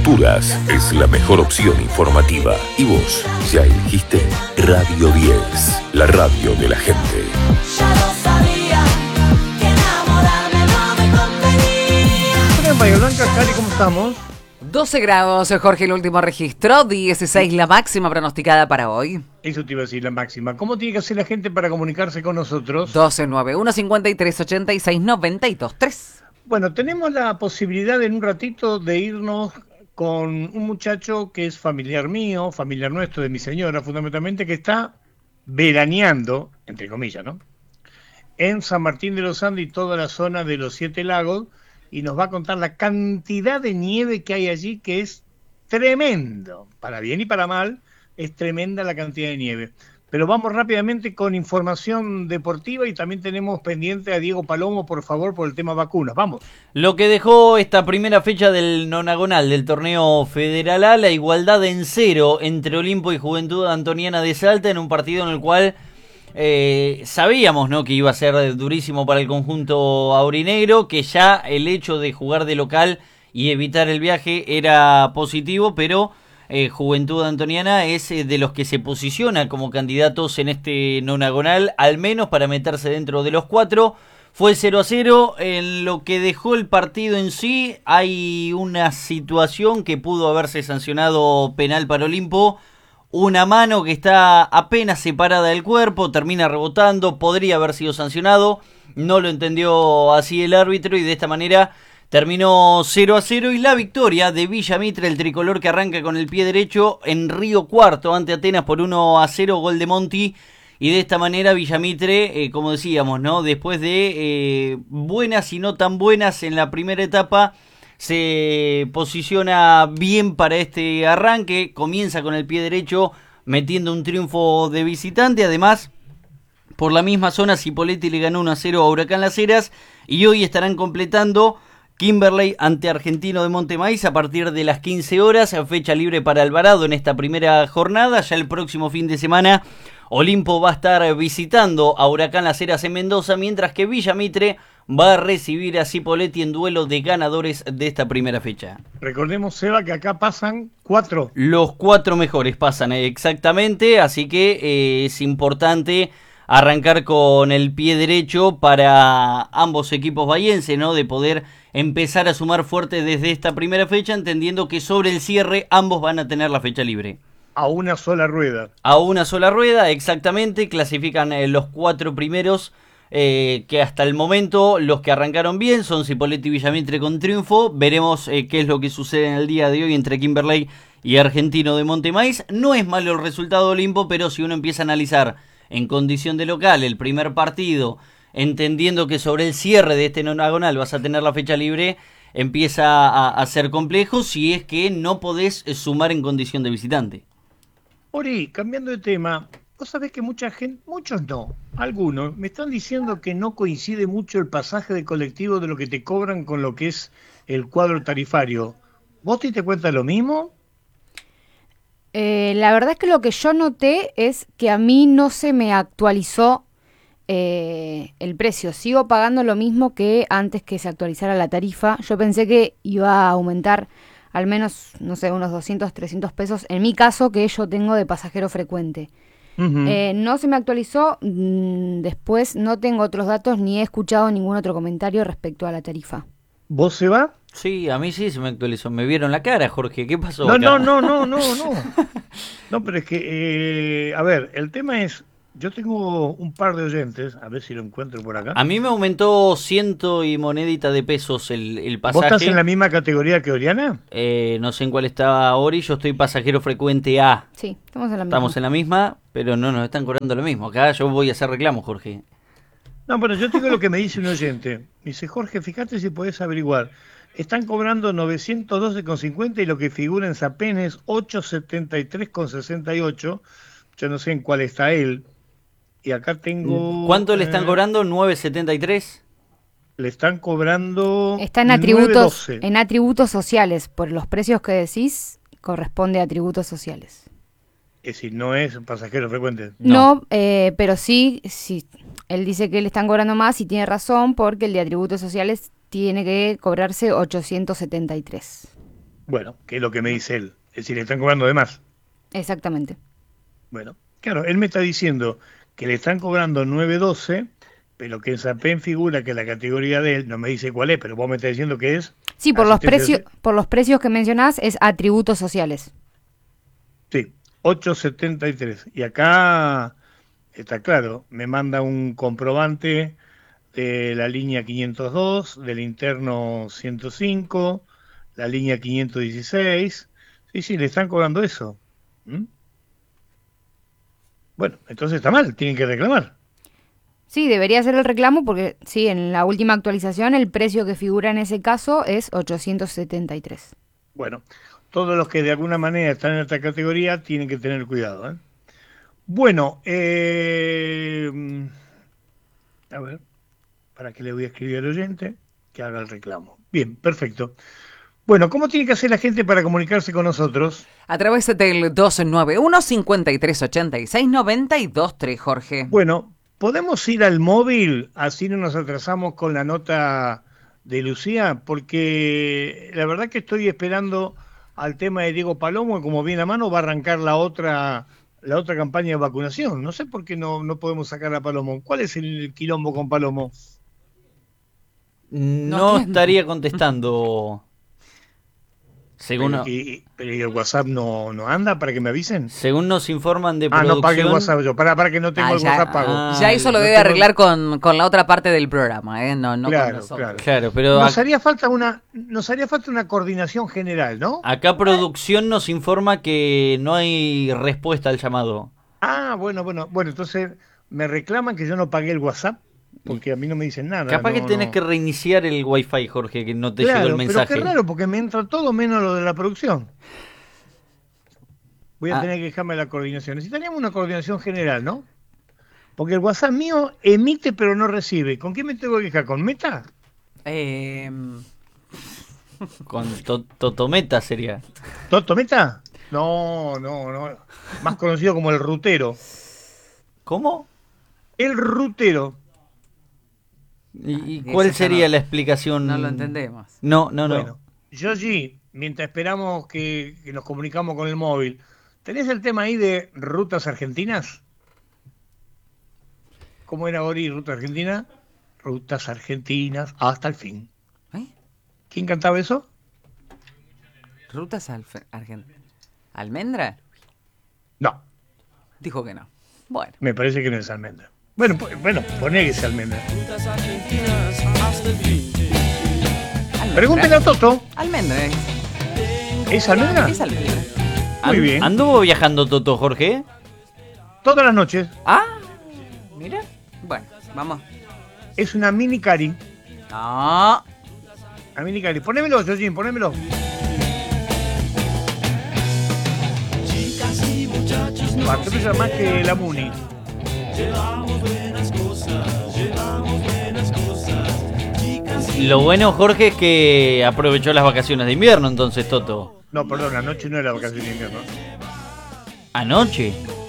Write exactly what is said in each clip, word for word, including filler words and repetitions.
Culturas es la mejor opción informativa. Y vos ya elegiste Radio diez, la radio de la gente. Ya lo sabía, que enamorarme no me convenía. Hola, en Bahía Blanca, Cari, ¿cómo estamos? doce grados, Jorge, el último registro, dieciséis la máxima pronosticada para hoy. Eso te iba a decir, la máxima. ¿Cómo tiene que hacer la gente para comunicarse con nosotros? doce nueve uno cincuenta y tres ochenta y seis noventa y dos tres. Bueno, tenemos la posibilidad en un ratito de irnos con un muchacho que es familiar mío, familiar nuestro, de mi señora, fundamentalmente, que está veraneando, entre comillas, ¿no?, en San Martín de los Andes y toda la zona de los Siete Lagos, y nos va a contar la cantidad de nieve que hay allí, que es tremendo, para bien y para mal, es tremenda la cantidad de nieve. Pero vamos rápidamente con información deportiva y también tenemos pendiente a Diego Palomo, por favor, por el tema vacunas. Vamos. Lo que dejó esta primera fecha del nonagonal del torneo Federal A, la igualdad en cero entre Olimpo y Juventud Antoniana de Salta, en un partido en el cual eh, sabíamos, ¿no?, que iba a ser durísimo para el conjunto aurinegro, que ya el hecho de jugar de local y evitar el viaje era positivo, pero Eh, Juventud Antoniana es eh, de los que se posiciona como candidatos en este nonagonal, al menos para meterse dentro de los cuatro. Fue cero a cero. En lo que dejó el partido en sí, hay una situación que pudo haberse sancionado penal para Olimpo. Una mano que está apenas separada del cuerpo, termina rebotando, podría haber sido sancionado. No lo entendió así el árbitro y de esta manera terminó cero a cero, y la victoria de Villa Mitre, el tricolor que arranca con el pie derecho en Río Cuarto ante Atenas por uno a cero, gol de Monti. Y de esta manera Villa Mitre, eh, como decíamos, ¿no?, después de eh, buenas y no tan buenas en la primera etapa, se posiciona bien para este arranque. Comienza con el pie derecho metiendo un triunfo de visitante. Además, por la misma zona, Cipolletti le ganó uno a cero a Huracán Las Heras, y hoy estarán completando Kimberley ante Argentino de Montemaíz a partir de las quince horas, fecha libre para Alvarado en esta primera jornada. Ya el próximo fin de semana Olimpo va a estar visitando a Huracán Las Heras en Mendoza, mientras que Villa Mitre va a recibir a Cipolletti en duelo de ganadores de esta primera fecha. Recordemos, Seba, que acá pasan cuatro. Los cuatro mejores pasan, eh, exactamente, así que eh, es importante arrancar con el pie derecho para ambos equipos bahienses, ¿no?, de poder empezar a sumar fuerte desde esta primera fecha, entendiendo que sobre el cierre ambos van a tener la fecha libre. A una sola rueda. A una sola rueda, exactamente. Clasifican eh, los cuatro primeros, eh, que hasta el momento los que arrancaron bien son Cipolletti y Villamitre con triunfo. Veremos eh, qué es lo que sucede en el día de hoy entre Kimberley y Argentino de Montemaíz. No es malo el resultado de Olimpo, pero si uno empieza a analizar en condición de local el primer partido, entendiendo que sobre el cierre de este nonagonal vas a tener la fecha libre, empieza a, a ser complejo si es que no podés sumar en condición de visitante. Ori, cambiando de tema, vos sabés que mucha gente, muchos no, algunos, me están diciendo que no coincide mucho el pasaje de colectivo de lo que te cobran con lo que es el cuadro tarifario. ¿Vos te diste cuenta de lo mismo? Eh, la verdad es que lo que yo noté es que a mí no se me actualizó eh, el precio. Sigo pagando lo mismo que antes que se actualizara la tarifa. Yo pensé que iba a aumentar al menos, no sé, unos doscientos, trescientos pesos. En mi caso, que yo tengo de pasajero frecuente. Uh-huh. Eh, no se me actualizó. Mm, después no tengo otros datos ni he escuchado ningún otro comentario respecto a la tarifa. ¿Vos, Seba? Sí, a mí sí se me actualizó. Me vieron la cara, Jorge. ¿Qué pasó? No, acá? no, no, no, no, no. No, pero es que, eh, a ver, el tema es, yo tengo un par de oyentes, a ver si lo encuentro por acá. A mí me aumentó ciento y monedita de pesos el, el pasaje. ¿Vos estás en la misma categoría que Oriana? Eh, no sé en cuál está Ori, yo estoy pasajero frecuente A. Sí, estamos en la misma. Estamos en la misma, pero no nos están cobrando lo mismo. Acá yo voy a hacer reclamo, Jorge. No, pero yo tengo lo que me dice un oyente. Me dice, Jorge, fíjate si podés averiguar. Están cobrando novecientos doce con cincuenta y lo que figura en Sapen es ochocientos setenta y tres con sesenta y ocho. Yo no sé en cuál está él. Y acá tengo... ¿Cuánto le están cobrando? ¿nueve setenta y tres? Le están cobrando... Está en atributos, en atributos sociales. Por los precios que decís, corresponde a atributos sociales. Es decir, no es pasajero frecuente. No, no eh, pero sí, sí, él dice que le están cobrando más y tiene razón, porque el de atributos sociales tiene que cobrarse ochocientos setenta y tres. Bueno, que es lo que me dice él. Es decir, le están cobrando de más. Exactamente. Bueno, claro, él me está diciendo que le están cobrando nueve doce, pero que en SAPEM figura que la categoría de él, no me dice cuál es, pero vos me estás diciendo que es... Sí, por los asistencia precios, por los precios que mencionás es atributos sociales. Sí, ocho setenta y tres. Y acá está claro, me manda un comprobante de la línea quinientos dos, del interno ciento cinco, la línea quinientos dieciséis. Sí, sí, le están cobrando eso. ¿Mm? Bueno, entonces está mal, tienen que reclamar. Sí, debería ser el reclamo porque sí, en la última actualización el precio que figura en ese caso es ochocientos setenta y tres. Bueno, todos los que de alguna manera están en esta categoría tienen que tener cuidado, ¿eh? Bueno, eh, a ver, ¿para qué le voy a escribir al oyente? Que haga el reclamo. Bien, perfecto. Bueno, ¿cómo tiene que hacer la gente para comunicarse con nosotros? A través del dos nueve uno, cincuenta y tres ochenta y seis, noventa y dos tres, Jorge. Bueno, ¿podemos ir al móvil? Así no nos atrasamos con la nota de Lucía, porque la verdad que estoy esperando al tema de Diego Palomo, y como viene a mano va a arrancar la otra la otra campaña de vacunación. No sé por qué no, no podemos sacar a Palomo. ¿Cuál es el quilombo con Palomo? No, No estaría contestando. Según, Pero, y, pero ¿y el WhatsApp no, no anda para que me avisen? según nos informan de Ah, producción... no pague el WhatsApp yo. Para, para que no tengo Ah, el ya. WhatsApp pago. Ah, Ya eso lo no debe tengo- arreglar con, con la otra parte del programa, ¿eh? No, no con Claro, nosotros. claro. Claro, pero Nos ac- haría falta una, nos haría falta una coordinación general, ¿no? acá producción nos informa que no hay respuesta al llamado. Ah, bueno, bueno, bueno, entonces me reclaman que yo no pagué el WhatsApp, porque a mí no me dicen nada. Capaz no, que tenés no. que reiniciar el Wi-Fi, Jorge, que no te Claro, llegó el mensaje. pero qué raro, porque me entra todo menos lo de la producción. Voy a Ah. tener que dejarme la coordinación. Necesitaríamos una coordinación general, ¿no? Porque el WhatsApp mío emite pero no recibe. ¿Con quién me tengo que quejar? ¿Con Meta? Eh, Con to- Totometa sería. ¿Toto Meta? No, no, no. Más conocido como el rutero. ¿Cómo? El rutero. ¿Y, y Ese cuál ya sería no- la explicación? no lo entendemos. No, no, no. Bueno, Yoshi, mientras esperamos que, que nos comunicamos con el móvil, ¿tenés el tema ahí de rutas argentinas? ¿Cómo era Ori, ruta argentina? Rutas argentinas hasta el fin. ¿Eh? ¿Quién cantaba eso? ¿Rutas Alfe- Argen- ¿Almendra? No, Dijo que no. Bueno. me parece que no es almendra. Bueno, po- bueno, poné que es almendra. Almendra. Pregúntale a Toto, Almendra. ¿eh? ¿es almendra? Es almendra. Muy An- bien. ¿Anduvo viajando Toto, Jorge? Todas las noches. Ah, mira. Bueno, vamos. Es una mini cari. No. A mini cari. Ponémelo, Yoshi, ponémelo. Patrulla más que la Muni. Lo bueno, Jorge, es que aprovechó las vacaciones de invierno, entonces, Toto. No, perdón, anoche no era vacaciones de invierno. ¿Anoche?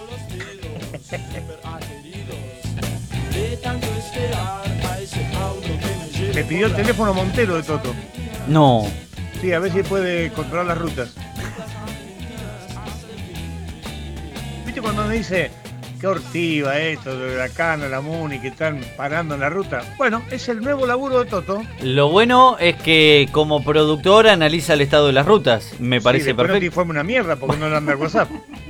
Me pidió el teléfono Montero de Toto. No. Sí, a ver si puede controlar las rutas. ¿Viste cuando me dice qué hortiva esto, de la cana, la Muni, que están parando en la ruta? Bueno, es el nuevo laburo de Toto. Lo bueno es que como productor analiza el estado de las rutas. Me Sí, parece después no te perfecto. informa una mierda porque no le anda el WhatsApp.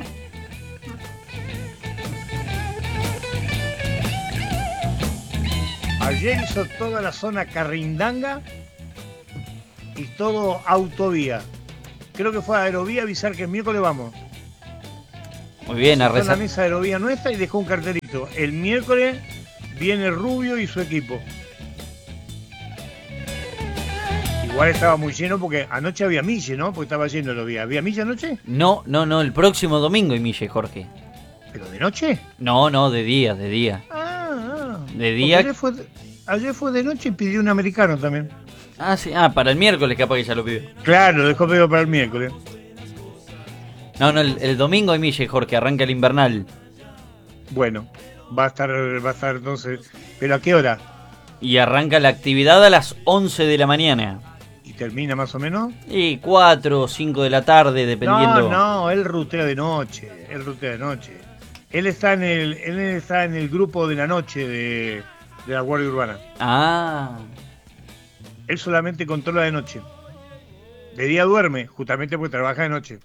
Ayer hizo toda la zona Carrindanga y todo autovía. Creo que fue a Aerovía a avisar que el miércoles vamos. Muy bien, a Está en la rezar. mesa de Aerovía nuestra y dejó un cartelito. El miércoles viene Rubio y su equipo. Igual estaba muy lleno porque anoche había mille, ¿no? Porque estaba lleno Aerovía. ¿Había mille anoche? No, no, no, el próximo domingo y Mille, Jorge. ¿Pero de noche? No, no, de día, de día. Ah, ah. De Porque día- Ayer fue, de- ayer fue de noche y pidió un americano también. Ah, sí, ah, para el miércoles capaz que ya lo pidió. Claro, lo dejó pedido para el miércoles. No, no, el, el domingo hay Mille, Jorge, arranca el invernal. Bueno, va a estar, va a estar entonces. ¿Pero a qué hora? Y arranca la actividad a las once de la mañana. ¿Y termina más o menos? Y cuatro o cinco de la tarde, dependiendo. No, no, él rutea de noche, él rutea de noche. Él está en el, él está en el grupo de la noche de, de la Guardia Urbana. Ah, Él solamente controla de noche. De día duerme, justamente porque trabaja de noche.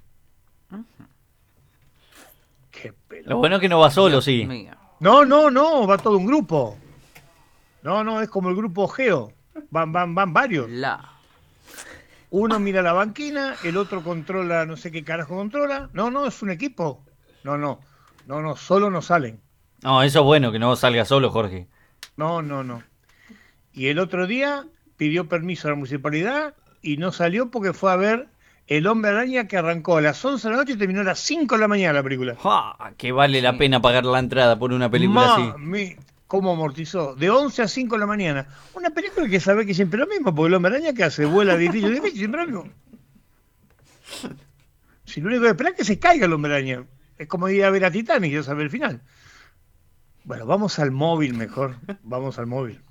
Qué pelo. lo bueno es que no va solo, sí. Mío. No, no, no, va todo un grupo. No, no, es como el grupo Geo. Van, van, van varios. La. Uno mira la banquina, el otro controla, no sé qué carajo controla. No, no, es un equipo. No, no, no, no, solo no salen. No, eso es bueno, que no salga solo, Jorge. No, no, no. Y el otro día pidió permiso a la municipalidad y no salió porque fue a ver El Hombre Araña, que arrancó a las once de la noche y terminó a las cinco de la mañana la película. ¡Ja! Que vale la pena pagar la entrada por una película así. Mami, ¿cómo amortizó? De once a cinco de la mañana. Una película que sabe que siempre es lo mismo, porque El Hombre Araña que hace, vuela de edificio a edificio, siempre lo mismo. Si lo único que espera es que se caiga El Hombre Araña. Es como ir a ver a Titanic y yo saber el final. Bueno, vamos al móvil mejor. Vamos al móvil.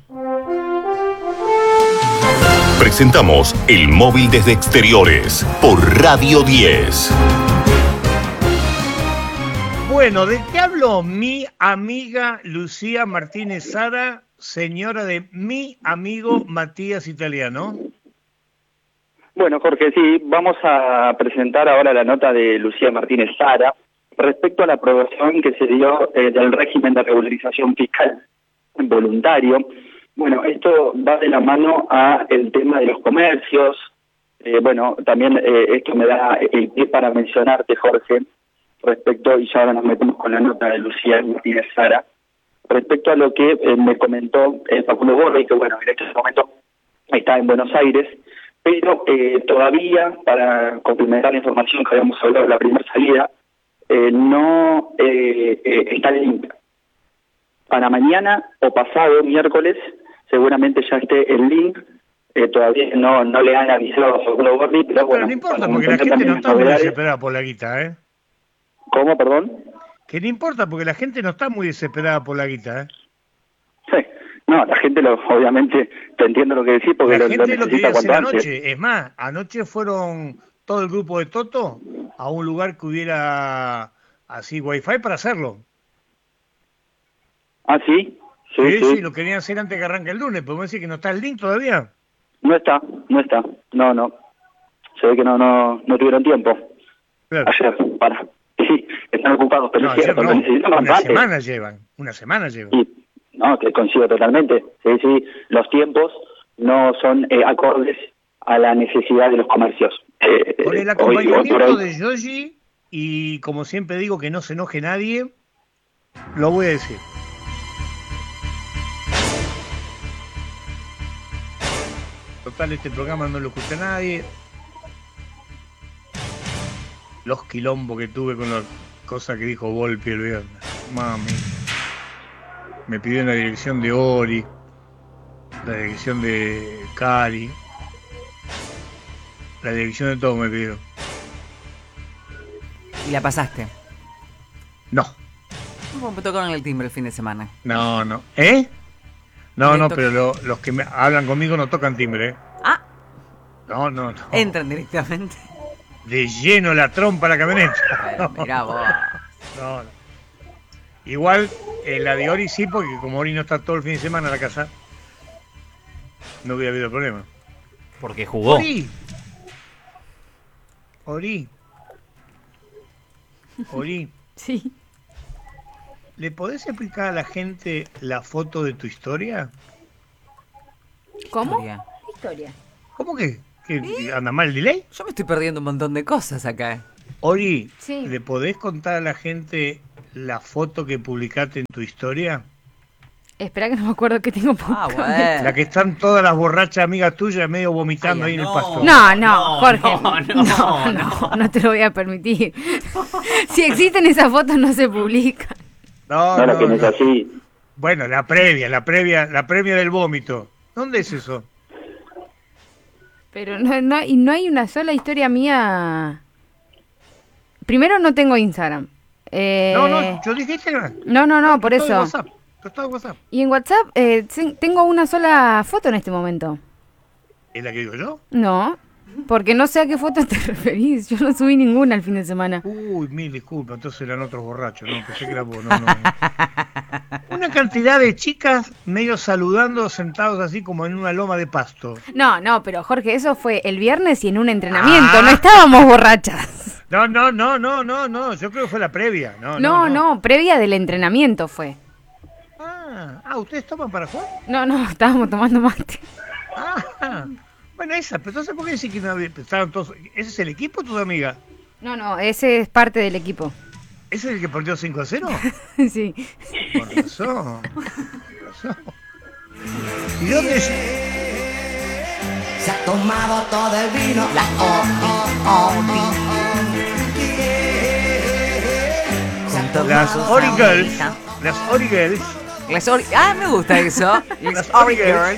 Presentamos El Móvil desde Exteriores por Radio diez. Bueno, ¿de qué habló mi amiga Lucía Martínez Sara, señora de mi amigo Matías Italiano? Bueno, Jorge, sí, vamos a presentar ahora la nota de Lucía Martínez Sara respecto a la aprobación que se dio eh, del régimen de regularización fiscal voluntario. Bueno, esto va de la mano a el tema de los comercios. Eh, bueno, también eh, esto me da el pie para mencionarte, Jorge, respecto, y ya ahora nos metemos con la nota de Lucía Martínez Sara, respecto a lo que eh, me comentó eh, Facundo Borri, que bueno, en este momento está en Buenos Aires, pero eh, todavía, para complementar la información que habíamos hablado en la primera salida, eh, no eh, eh, está el link. Para mañana o pasado, miércoles, seguramente ya esté el link. Eh, todavía no, no le han avisado a Facundo Borri, pero bueno. Pero no importa, para porque la entender gente no también está las muy novedades. desesperada por la guita, ¿eh? ¿Cómo, perdón? Que no importa, porque la gente no está muy desesperada por la guita, ¿eh? Sí. No, la gente, lo, obviamente, te entiendo lo que decís, porque La lo, lo gente lo quería necesita hacer cuanto antes. anoche. Es más, anoche fueron todo el grupo de Toto a un lugar que hubiera así wifi para hacerlo. Ah, ¿sí? Sí, Sí, sí. sí, lo querían hacer antes que arranque el lunes. ¿Podemos decir que no está el link todavía? No está, no está. No, no. Se ve que no, no, no tuvieron tiempo. Claro. Ayer, para. Sí, están ocupados, pero No, es cierto, ayer lo no. necesitan Una cuanto antes. semana llevan. Una semana llevan. Y, no, que coincido totalmente. Sí, sí, los tiempos no son eh, acordes a la necesidad de los comercios. Eh, Con el eh, hoy- hoy acompañamiento por hoy- de Yoshi, y como siempre digo, que no se enoje nadie, lo voy a decir. Total, este programa no lo escucha nadie. Los quilombos que tuve con las cosas que dijo Volpi el viernes. Mami. Me pidió la dirección de Ori, la dirección de Cari, la dirección de todo me pidió. Y la pasaste. No, Como me tocaron el timbre el fin de semana. no, no. ¿Eh? No, Me no, to- pero lo- los que me hablan conmigo no tocan timbre, ¿eh? Ah, No, no, no. entran directamente. De lleno la trompa la camioneta. Pero mirá vos. No, no. Igual, eh, la de Ori sí, porque como Ori no está todo el fin de semana en la casa, no hubiera habido problema. Porque jugó. Ori. Ori. Ori. Sí. ¿Le podés explicar a la gente la foto de tu historia? ¿Cómo? Historia. Historia. ¿Cómo que? ¿Que anda mal el delay? Yo me estoy perdiendo un montón de cosas acá. Ori, Sí. ¿le podés contar a la gente la foto que publicaste en tu historia? Espera que no me acuerdo que tengo por Ah, poner. bueno. La que están todas las borrachas amigas tuyas medio vomitando Ay, ahí en no. el pasto. No, no, No, Jorge. no, No, no, no, no, te lo voy a permitir. Si existen esas fotos, no se publican. No, No, la no, que no es no. así. Bueno, la previa, la previa, la previa del vómito. ¿Dónde es eso? Pero no, no, y no hay una sola historia mía. Primero, no tengo Instagram. Eh, No, no, yo dije Instagram. no, no, no, por Todo en eso. WhatsApp. Todo en WhatsApp. Y en WhatsApp eh, se- tengo una sola foto en este momento. ¿Es la que digo yo? No, porque no sé a qué foto te referís. Yo no subí ninguna el fin de semana. Uy, mil disculpas, entonces eran otros borrachos, no, pensé que era vos, no, no. Una cantidad de chicas medio saludando, sentados así como en una loma de pasto. No, no, pero Jorge, eso fue el viernes y en un entrenamiento. Ah. No estábamos borrachas. No, no, no, no, no, no, yo creo que fue la previa. No, No, no, previa del entrenamiento fue. Ah, ah, ¿ustedes toman para jugar? No, no, estábamos tomando mate. Ah, bueno, esa, pero entonces, ¿por qué decís que no había- estaban todos? ¿Ese es el equipo, tus amigas? No, no, ese es parte del equipo. ¿Ese es el que perdió cinco a cero? Sí. Con razón. Con razón. ¿Y dónde es? Se ha tomado todo el vino, la Las Origirls. Las Origirls. Las ori- ah, me gusta eso. Las Ori Origirls. Girls.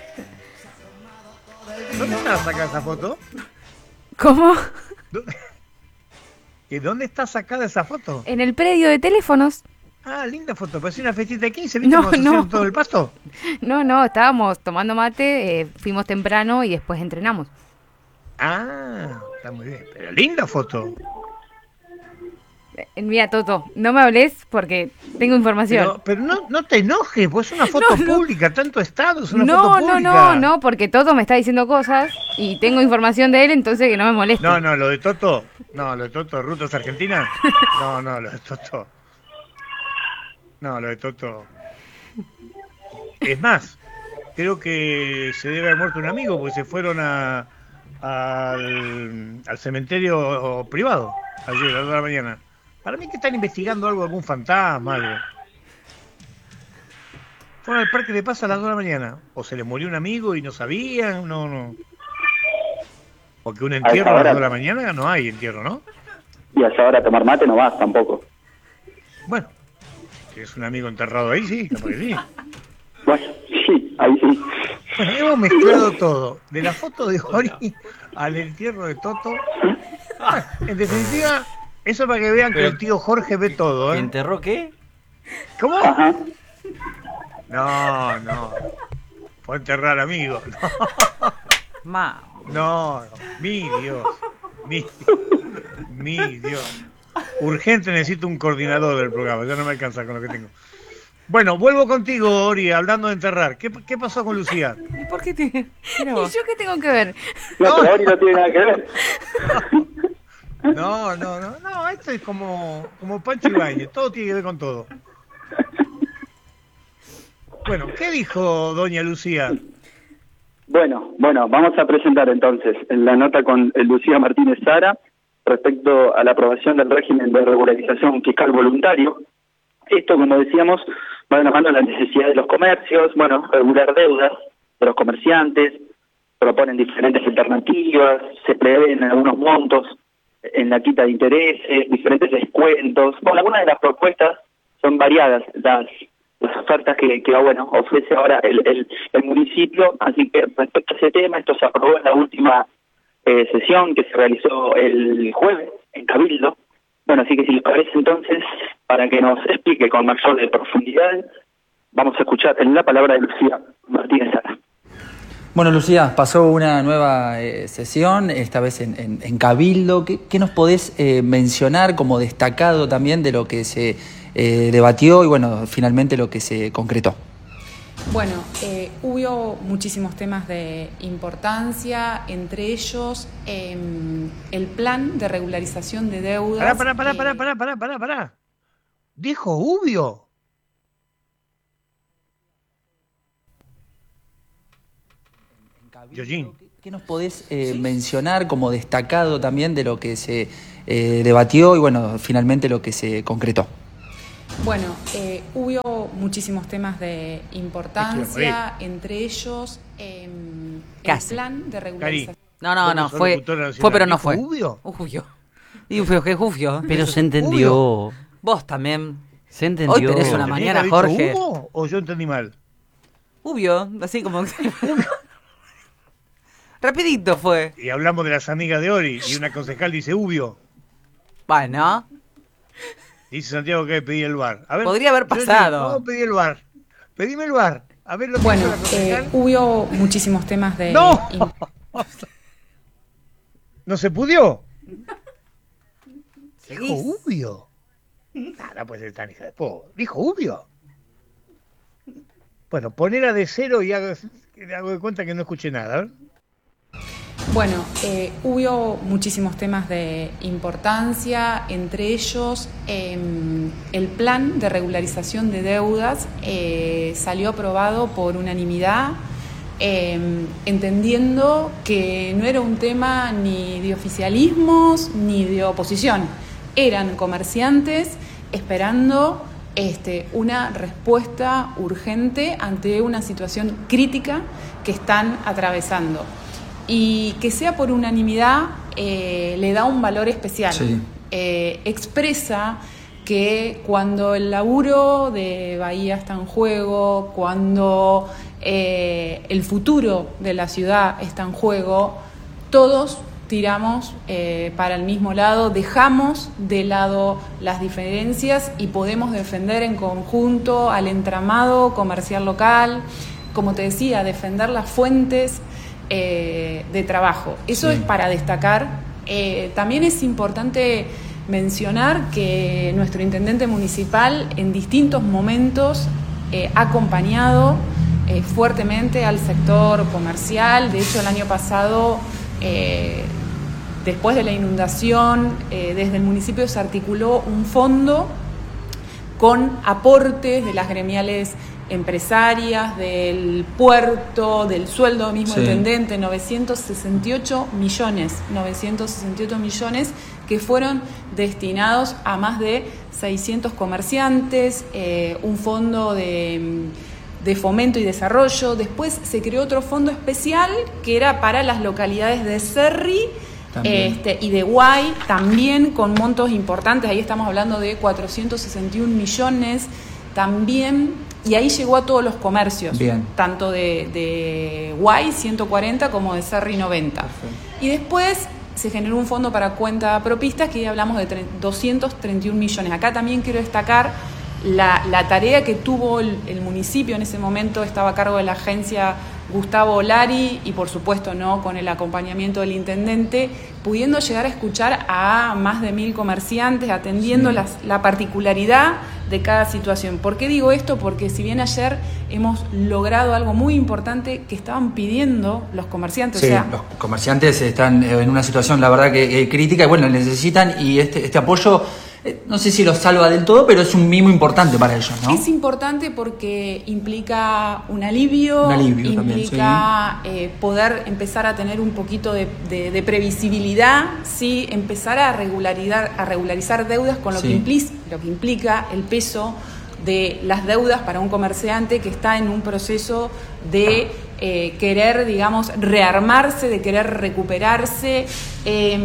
¿Dónde está sacada esa foto? ¿Cómo? ¿Dónde- ¿Y dónde está sacada esa foto? En el predio de teléfonos. Ah, linda foto, parece una festita de quince, ¿viste No, cómo se no. hicieron todo el pasto? No, no, estábamos tomando mate, eh, fuimos temprano y después entrenamos. Ah, está muy bien, pero linda foto. Eh, Mira, Toto, no me hables porque tengo información. Pero, pero no, no te enojes, pues es una foto No, no. pública, tanto estado, es una No, foto no, pública. no, no, porque Toto me está diciendo cosas y tengo información de él, entonces que no me moleste. No, no, lo de Toto, no, lo de Toto, Rutos Argentina, no, no, lo de Toto, no, lo de Toto. Es más, creo que se debe haber muerto un amigo porque se fueron a, al, al cementerio privado ayer a las dos de la mañana. Para mí que están investigando algo, algún fantasma, algo. Fueron al Parque de Paz a las dos de la mañana. O se les murió un amigo y no sabían, no, no. Porque un entierro a las dos de la mañana no hay entierro, ¿no? Y a esa hora tomar mate no vas tampoco. Bueno, si es un amigo enterrado ahí, sí, capaz que sí. Bueno, sí, ahí sí. Bueno, hemos mezclado todo, de la foto de Ori al entierro de Toto. Bueno, en definitiva, eso para que vean que Pero- el tío Jorge ve todo, ¿eh? ¿Enterró qué? ¿Cómo? Ajá. No, no. Fue a enterrar amigos. Ma. No, no, mi Dios. Mi, mi Dios. Urgente necesito un coordinador del programa, ya no me alcanza con lo que tengo. Bueno, vuelvo contigo, Ori, hablando de enterrar. ¿Qué, qué pasó con Lucía? ¿Y por qué te.? Mira ¿Y vos. yo qué tengo que ver? No, pero Ori no tiene nada que ver. No, no, no, no, esto es como, como Pancho Ibáñez, todo tiene que ver con todo. Bueno, ¿qué dijo doña Lucía? Bueno, bueno, vamos a presentar entonces la nota con eh, Lucía Martínez Sara respecto a la aprobación del régimen de regularización fiscal voluntario. Esto, como decíamos, va de la mano a la necesidad de los comercios, bueno, regular deudas de los comerciantes, proponen diferentes alternativas, se prevén algunos montos en la quita de intereses, diferentes descuentos. Bueno, algunas de las propuestas son variadas, las, las ofertas que, que bueno, ofrece ahora el, el, el municipio. Así que respecto a ese tema, esto se aprobó en la última eh, sesión que se realizó el jueves en Cabildo. Bueno, así que si les parece entonces, para que nos explique con mayor de profundidad, vamos a escuchar en la palabra de Lucía Martínez Sara. Bueno, Lucía, pasó una nueva eh, sesión, esta vez en, en, en Cabildo. ¿Qué, qué nos podés eh, mencionar como destacado también de lo que se eh, debatió y, bueno, finalmente lo que se concretó? Bueno, eh, hubo muchísimos temas de importancia, entre ellos eh, el plan de regularización de deudas. Pará, pará, pará, que- pará, pará, pará, pará, pará. Dijo Ubio. Yoyin. ¿Qué, qué nos podés eh, mencionar como destacado también de lo que se eh, debatió y, bueno, finalmente lo que se concretó? Bueno, eh, hubo muchísimos temas de importancia, entre ellos eh, el Casi. plan de regularización. No, no, no, Vos sos fue, locutora nacional. fue pero no ¿Dijo fue. Ubio? Ufio. Y Ufio, ¿qué es Ufio? Pero se entendió. Vos también. Se entendió. Hoy tenés una ¿Tenía mañana, que haber dicho Jorge. Hugo o yo entendí mal? Ufio, así como... Rapidito fue. Y hablamos de las amigas de Ori y una concejal dice Ubio. Bueno, Dice Santiago que pedí el bar. A ver, Podría haber yo digo, pasado. ¿cómo pedí el bar? Pedime el bar. A ver lo que Bueno, hizo la concejal. eh, hubo muchísimos temas de... ¡No! in- ¿No se pudió? Dijo Seguís. Ubio. Ah, no puede ser tan hija de po. Dijo Ubio. Bueno, ponela de cero y hago, hago de cuenta que no escuché nada. A ver. Bueno, eh, hubo muchísimos temas de importancia, entre ellos eh, el plan de regularización de deudas eh, salió aprobado por unanimidad, eh, entendiendo que no era un tema ni de oficialismos ni de oposición, eran comerciantes esperando este, una respuesta urgente ante una situación crítica que están atravesando. Y que sea por unanimidad eh, le da un valor especial. Sí. Eh, expresa que cuando el laburo de Bahía está en juego, cuando eh, el futuro de la ciudad está en juego, todos tiramos eh, para el mismo lado, dejamos de lado las diferencias y podemos defender en conjunto al entramado comercial local, como te decía, defender las fuentes Eh, de trabajo. Eso Sí. es para destacar. Eh, también es importante mencionar que nuestro intendente municipal en distintos momentos eh, ha acompañado eh, fuertemente al sector comercial. De hecho, el año pasado, eh, después de la inundación, eh, desde el municipio se articuló un fondo con aportes de las gremiales empresarias, del puerto, del sueldo mismo Sí. intendente, novecientos sesenta y ocho millones, novecientos sesenta y ocho millones que fueron destinados a más de seiscientos comerciantes, eh, un fondo de, de fomento y desarrollo. Después se creó otro fondo especial que era para las localidades de Cerri este, y de Guay, también con montos importantes. Ahí estamos hablando de cuatrocientos sesenta y un millones también. Y ahí llegó a todos los comercios, Bien. tanto de, de Guay ciento cuarenta como de Cerri noventa. Perfecto. Y después se generó un fondo para cuenta propistas que ya hablamos de tre- doscientos treinta y un millones. Acá también quiero destacar la, la tarea que tuvo el, el municipio en ese momento, estaba a cargo de la agencia Gustavo Olari y por supuesto no con el acompañamiento del intendente, pudiendo llegar a escuchar a más de mil comerciantes, atendiendo Sí. las, la particularidad de cada situación. ¿Por qué digo esto? Porque si bien ayer hemos logrado algo muy importante que estaban pidiendo los comerciantes, Sí, o sea, los comerciantes están eh, en una situación, la verdad, que eh, crítica y bueno, necesitan y este, este apoyo, eh, no sé si los salva del todo, pero es un mimo importante para ellos, ¿no? es importante porque implica un alivio, Un alivio también, implica eh, poder empezar a tener un poquito de, de- de previsibilidad, ¿sí? Empezar a regularizar, a regularizar deudas con lo, Sí. que implica, lo que implica el peso de las deudas para un comerciante que está en un proceso de eh, querer, digamos, rearmarse, de querer recuperarse. eh,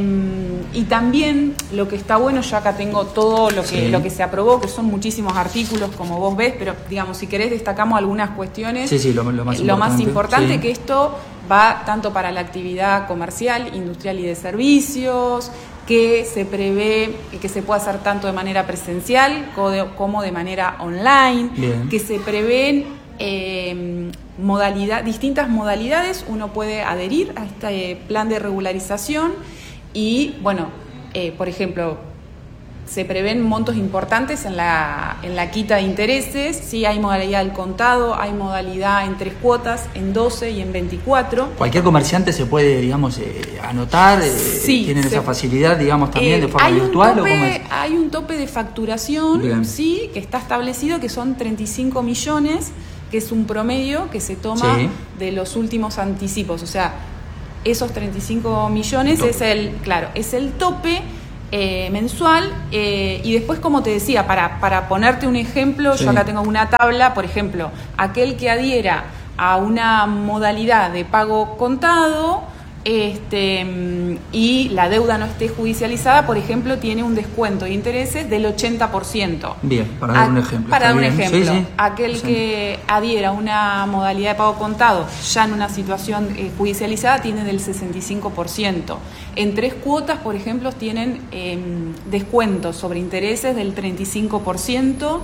y también lo que está bueno, yo acá tengo todo lo que, Sí. lo que se aprobó, que son muchísimos artículos, como vos ves, pero digamos, si querés destacamos algunas cuestiones. Sí, sí, lo, lo más Eh, importante. Lo más importante sí. que esto va tanto para la actividad comercial, industrial y de servicios, que se prevé que se pueda hacer tanto de manera presencial co- de- como de manera online, Bien. que se prevén eh, modalidad, distintas modalidades, uno puede adherir a este plan de regularización y, bueno, eh, por ejemplo, se prevén montos importantes en la, en la quita de intereses, sí, hay modalidad del contado, hay modalidad en tres cuotas, en doce y en veinticuatro. Cualquier comerciante se puede, digamos, eh, anotar, eh, Sí, tienen se- esa facilidad, digamos, también Eh, de forma hay un virtual tope, o cómo es. Hay un tope de facturación, Bien. sí, que está establecido, que son treinta y cinco millones, que es un promedio que se toma Sí. de los últimos anticipos. O sea, esos treinta y cinco millones Tope. es el, claro, es el tope eh, mensual. eh, y después, como te decía, para, para ponerte un ejemplo, Sí. yo acá tengo una tabla, por ejemplo, aquel que adhiera a una modalidad de pago contado, este, mm, y la deuda no esté judicializada, por ejemplo, tiene un descuento de intereses del ochenta por ciento. Bien, para dar A- un ejemplo. Para está dar un bien. ejemplo, Sí, sí. aquel Sí. que adhiera a una modalidad de pago contado ya en una situación eh, judicializada tiene del sesenta y cinco por ciento. En tres cuotas, por ejemplo, tienen eh, descuentos sobre intereses del treinta y cinco por ciento.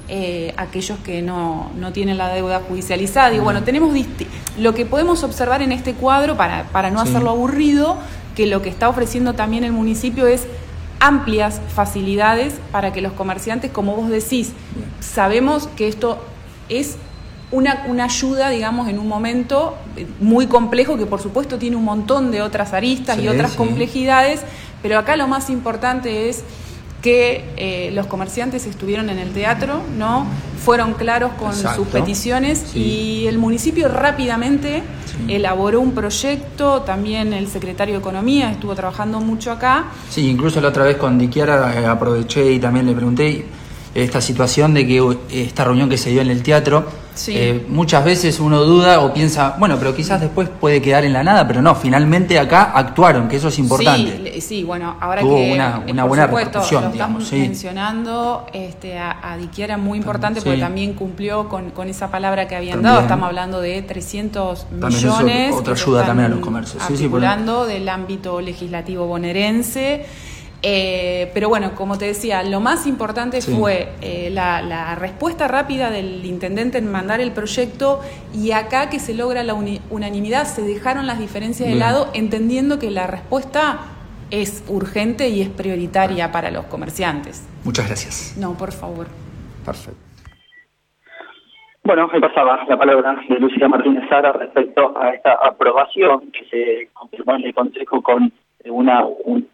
eh, aquellos que no, no tienen la deuda judicializada. Y bueno, tenemos disti- lo que podemos observar en este cuadro, para, para no Sí. hacerlo aburrido, que lo que está ofreciendo también el municipio es amplias facilidades para que los comerciantes, como vos decís, sabemos que esto es una, una ayuda, digamos, en un momento muy complejo, que por supuesto tiene un montón de otras aristas Sí, y otras sí. complejidades, pero acá lo más importante es que eh, los comerciantes estuvieron en el teatro, ¿no? Fueron claros con Exacto. sus peticiones, Sí. y el municipio rápidamente Sí. elaboró un proyecto. También el secretario de Economía estuvo trabajando mucho acá. Sí, incluso la otra vez con Diquiara eh, aproveché y también le pregunté esta situación de que eh, esta reunión que se dio en el teatro, Sí. eh, muchas veces uno duda o piensa, bueno, pero quizás después puede quedar en la nada, pero no, finalmente acá actuaron, que eso es importante. Sí, le- sí, bueno, ahora Tuvo que una- eh, una por buena supuesto, repercusión, lo digamos, estamos sí. mencionando, este, a, a Diquiara muy importante, Sí. porque también cumplió con, con esa palabra que habían También. dado. Estamos hablando de trescientos También eso, millones otra que se ayuda están también a los comercios. Sí, sí, por- articulando del ámbito legislativo bonaerense. Eh, pero bueno, como te decía, lo más importante Sí. fue eh, la, la respuesta rápida del intendente en mandar el proyecto, y acá que se logra la uni- unanimidad, se dejaron las diferencias de Bien. lado, entendiendo que la respuesta es urgente y es prioritaria para los comerciantes. Muchas gracias. No, por favor. Perfecto. Bueno, ahí pasaba la palabra de Lucía Martínez Sara respecto a esta aprobación que se confirmó en el Consejo con una un,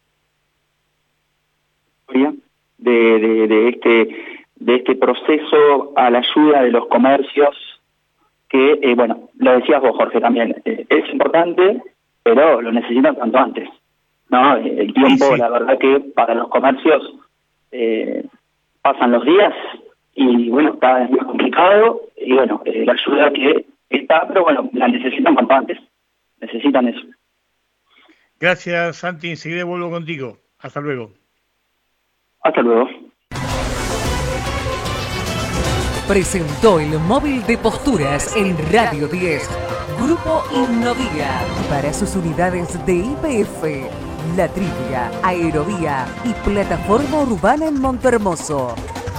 de, de, de este de este proceso a la ayuda de los comercios que, eh, bueno, lo decías vos, Jorge, también, eh, es importante, pero lo necesitan cuanto antes, ¿no? Eh, El tiempo, Sí, sí. la verdad que para los comercios eh, pasan los días y, bueno, cada vez más complicado, y, bueno, eh, la ayuda que está, pero, bueno, la necesitan cuanto antes, necesitan eso. Gracias, Santi. Enseguida vuelvo contigo. Hasta luego. Hasta luego. Presentó el móvil de posturas en Radio diez. Grupo Innovía. Para sus unidades de I P F, La Trivia, Aerovía y Plataforma Urbana en Montehermoso.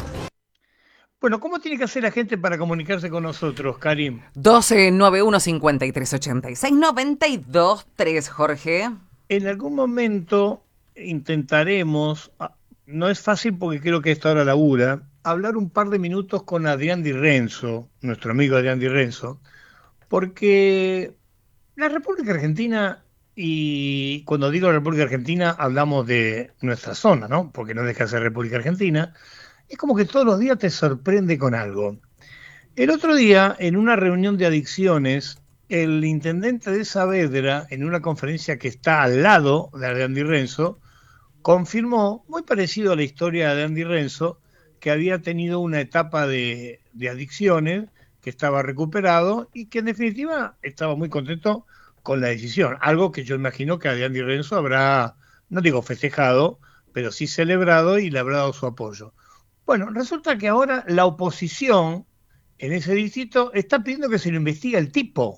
Bueno, ¿cómo tiene que hacer la gente para comunicarse con nosotros, Karim? doce noventa y uno cincuenta y tres ochenta y seis noventa y dos tres, Jorge. En algún momento intentaremos, ah, no es fácil porque creo que esta hora labura, hablar un par de minutos con Adrián Di Renzo, nuestro amigo Adrián Di Renzo, porque la República Argentina, y cuando digo República Argentina hablamos de nuestra zona, ¿no? Porque no deja de ser República Argentina, es como que todos los días te sorprende con algo. El otro día, en una reunión de adicciones, el intendente de Saavedra, en una conferencia que está al lado de Adrián Di Renzo, confirmó, muy parecido a la historia de Adrián Di Renzo, que había tenido una etapa de, de adicciones, que estaba recuperado y que en definitiva estaba muy contento con la decisión. Algo que yo imagino que Adrián Di Renzo habrá, no digo festejado, pero sí celebrado y le habrá dado su apoyo. Bueno, resulta que ahora la oposición en ese distrito está pidiendo que se lo investigue el tipo.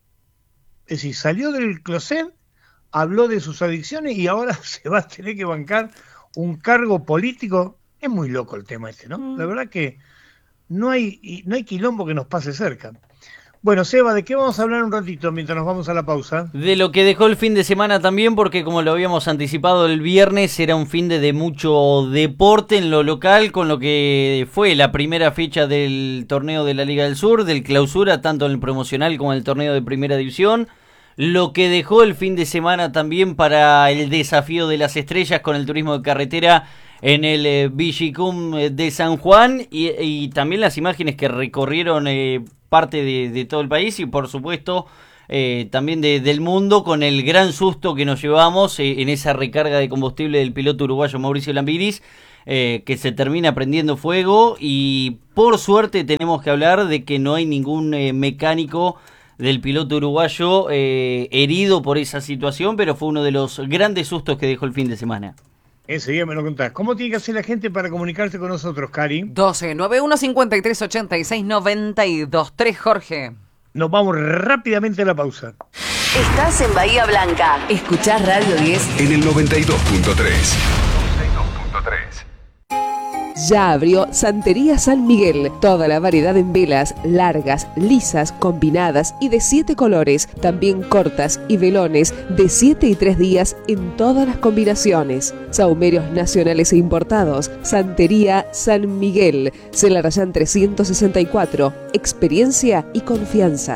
Es decir, salió del closet, habló de sus adicciones y ahora se va a tener que bancar un cargo político. Es muy loco el tema este, ¿no? La verdad que no hay, no hay quilombo que nos pase cerca. Bueno, Seba, ¿de qué vamos a hablar un ratito mientras nos vamos a la pausa? De lo que dejó el fin de semana también, porque como lo habíamos anticipado el viernes, era un fin de, de mucho deporte en lo local, con lo que fue la primera fecha del torneo de la Liga del Sur, del clausura, tanto en el promocional como en el torneo de primera división. Lo que dejó el fin de semana también para el desafío de las estrellas con el turismo de carretera en el eh, Vigicum de San Juan, y, y también las imágenes que recorrieron eh, parte de, de todo el país y por supuesto eh, también de, del mundo, con el gran susto que nos llevamos eh, en esa recarga de combustible del piloto uruguayo Mauricio Lambiris, eh, que se termina prendiendo fuego, y por suerte tenemos que hablar de que no hay ningún eh, mecánico del piloto uruguayo eh, herido por esa situación, pero fue uno de los grandes sustos que dejó el fin de semana. Enseguida me lo contás. ¿Cómo tiene que hacer la gente para comunicarse con nosotros, Cari? doce noventa y uno cincuenta y tres ochenta y seis noventa y dos tres, Jorge. Nos vamos rápidamente a la pausa. Estás en Bahía Blanca. Escuchás Radio diez En el noventa y dos punto tres. Ya abrió Santería San Miguel. Toda la variedad en velas, largas, lisas, combinadas y de siete colores. También cortas y velones de siete y tres días en todas las combinaciones. Sahumerios nacionales e importados. Santería San Miguel. Celarayán trescientos sesenta y cuatro. Experiencia y confianza.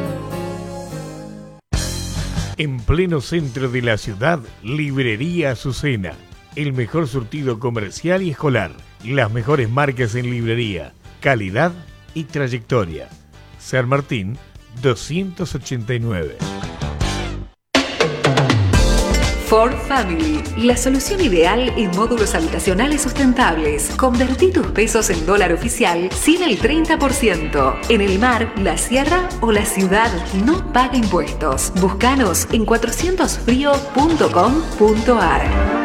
En pleno centro de la ciudad, Librería Azucena. El mejor surtido comercial y escolar. Las mejores marcas en librería. Calidad y trayectoria. San Martín doscientos ochenta y nueve. Ford Family, la solución ideal en módulos habitacionales sustentables. Convertí tus pesos en dólar oficial sin el treinta por ciento. En el mar, la sierra o la ciudad, no paga impuestos. Búscanos en cuatrocientos frío punto com punto ar.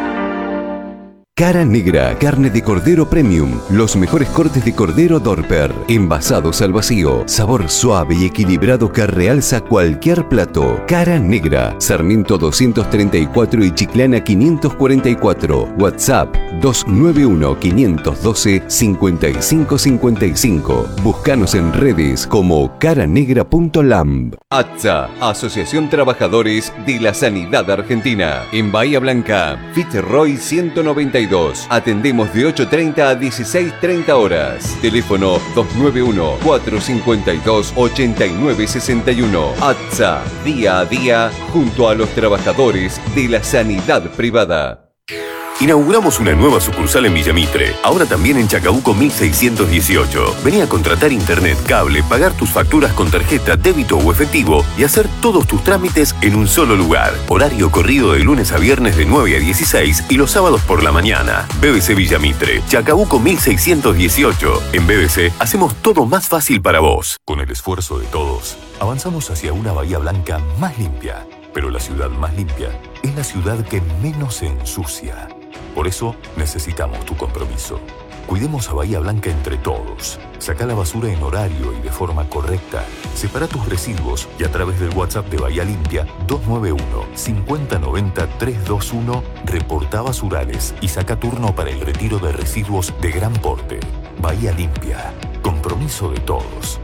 Cara Negra, carne de cordero premium, los mejores cortes de cordero Dorper, envasados al vacío, sabor suave y equilibrado que realza cualquier plato. Cara Negra, Sarmiento doscientos treinta y cuatro y Chiclana quinientos cuarenta y cuatro, WhatsApp dos nueve uno, cinco uno dos, cinco cinco cinco cinco. Búscanos en redes como caranegra punto lamb. A T S A, Asociación Trabajadores de la Sanidad Argentina. En Bahía Blanca, Fitzroy ciento noventa y dos. Atendemos de ocho treinta a dieciséis treinta horas. Teléfono dos nueve uno, cuatro cinco dos, ocho nueve seis uno. A T S A, día a día, junto a los trabajadores de la sanidad privada. Inauguramos una nueva sucursal en Villamitre, ahora también en Chacabuco mil seiscientos dieciocho. Vení a contratar internet, cable, pagar tus facturas con tarjeta, débito o efectivo y hacer todos tus trámites en un solo lugar. Horario corrido de lunes a viernes de nueve a dieciséis y los sábados por la mañana. B B C Villamitre, Chacabuco mil seiscientos dieciocho. En B B C hacemos todo más fácil para vos. Con el esfuerzo de todos, avanzamos hacia una Bahía Blanca más limpia. Pero la ciudad más limpia es la ciudad que menos se ensucia. Por eso necesitamos tu compromiso. Cuidemos a Bahía Blanca entre todos. Saca la basura en horario y de forma correcta. Separa tus residuos y a través del WhatsApp de Bahía Limpia dos nueve uno, cinco cero nueve cero, tres dos uno reporta basurales y saca turno para el retiro de residuos de gran porte. Bahía Limpia. Compromiso de todos.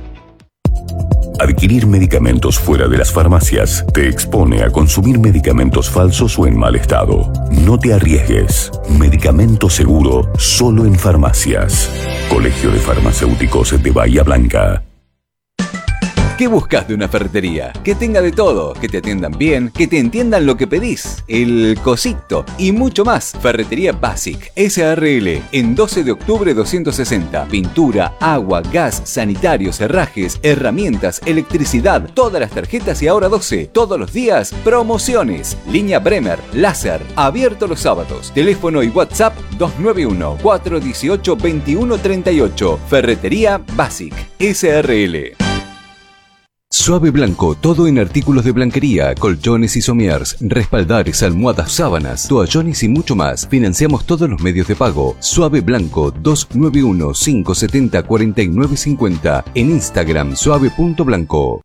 Adquirir medicamentos fuera de las farmacias te expone a consumir medicamentos falsos o en mal estado. No te arriesgues. Medicamento seguro solo en farmacias. Colegio de Farmacéuticos de Bahía Blanca. ¿Qué buscas de una ferretería? Que tenga de todo, que te atiendan bien, que te entiendan lo que pedís, el cosito y mucho más. Ferretería Basic S A R L en doce de octubre doscientos sesenta. Pintura, agua, gas, sanitarios, herrajes, herramientas, electricidad, todas las tarjetas y ahora doce. Todos los días, promociones. Línea Bremer, láser, abierto los sábados. Teléfono y WhatsApp dos nueve uno, cuatro uno ocho, dos uno tres ocho. Ferretería Basic S A R L. Suave Blanco, todo en artículos de blanquería, colchones y somiers, respaldares, almohadas, sábanas, toallones y mucho más. Financiamos todos los medios de pago. Suave Blanco, dos nueve uno, cinco siete cero, cuatro nueve cinco cero. En Instagram, suave punto blanco.